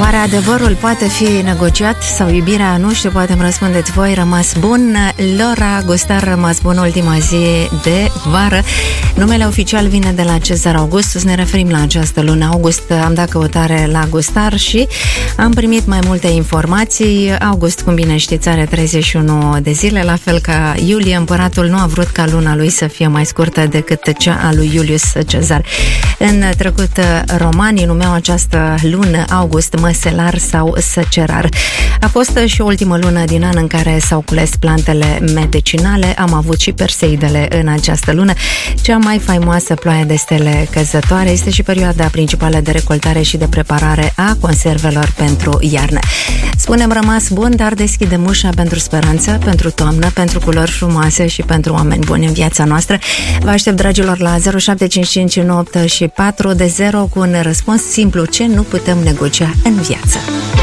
Oare adevărul poate fi negociat sau iubirea nu știu, poate îmi răspundeți voi. Rămas bun, Laura Gustar, rămas bun, ultima zi de vară. Numele oficial vine de la Cezar Augustus, ne referim la această lună august. Am dat căutare la Gustar și am primit mai multe informații. August, cum bine știți, are 31 de zile, la fel ca Iulie. Împăratul nu a vrut ca luna lui să fie mai scurtă decât cea a lui Iulius Cezar. În trecut, romanii numeau această lună august măselar sau săcerar. A fost și ultima lună din an în care s-au cules plantele medicinale. Am avut și perseidele în această lună. Cea mai faimoasă ploaie de stele căzătoare este și perioada principală de recoltare și de preparare a conservelor pentru iarnă. Spunem rămas bun, dar deschidem ușa pentru speranță, pentru toamnă, pentru culori frumoase și pentru oameni buni în viața noastră. Vă aștept, dragilor, la 0755 98 și 4 de 0 cu un răspuns simplu: ce nu putem negocia în viață.